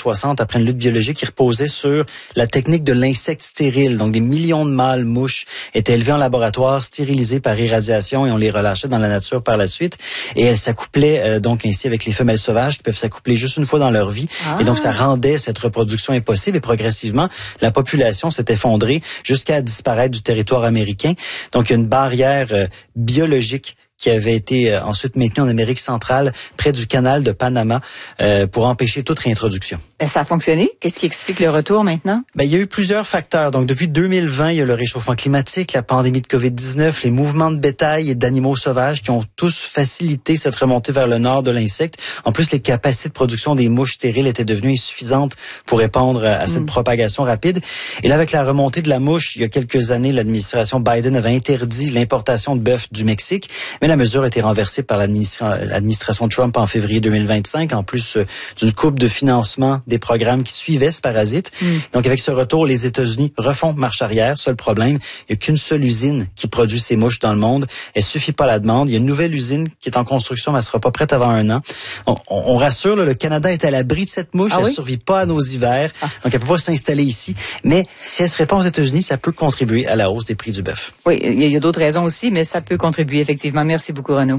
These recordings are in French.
60 après une lutte biologique qui reposait sur la technique de l'insecte stérile. Donc, des millions de mâles mouches étaient élevés en laboratoire, stérilisés par irradiation et on les relâchait dans la nature par la suite. Et elles s'accouplaient donc ainsi avec les femelles sauvages qui peuvent s'accoupler juste une fois dans leur vie. Et donc, ça rendait cette reproduction impossible et progressivement, la population s'est effondrée jusqu'à disparaître du territoire américain. Donc, il y a une barrière biologique qui avait été ensuite maintenue en Amérique centrale, près du canal de Panama, pour empêcher toute réintroduction. Ça a fonctionné? Qu'est-ce qui explique le retour maintenant? Il y a eu plusieurs facteurs. Donc, depuis 2020, il y a le réchauffement climatique, la pandémie de COVID-19, les mouvements de bétail et d'animaux sauvages qui ont tous facilité cette remontée vers le nord de l'insecte. En plus, les capacités de production des mouches stériles étaient devenues insuffisantes pour répondre à cette propagation rapide. Et là, avec la remontée de la mouche, il y a quelques années, l'administration Biden avait interdit l'importation de bœuf du Mexique. Mais la mesure a été renversée par l'administration Trump en février 2025, en plus d'une coupe de financement des programmes qui suivaient ce parasite. Donc, avec ce retour, les États-Unis refont marche arrière. Seul problème, il n'y a qu'une seule usine qui produit ces mouches dans le monde. Elle suffit pas à la demande. Il y a une nouvelle usine qui est en construction, mais elle sera pas prête avant 1 an. On rassure, le Canada est à l'abri de cette mouche. Elle survit pas à nos hivers. Donc, elle peut pas s'installer ici. Mais si elle se répand aux États-Unis, ça peut contribuer à la hausse des prix du bœuf. Oui, il y a d'autres raisons aussi, mais ça peut contribuer effectivement. Merci beaucoup, Renaud.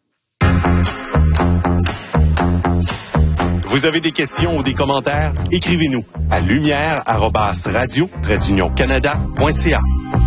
Vous avez des questions ou des commentaires? Écrivez-nous à lumière@radio-canada.ca.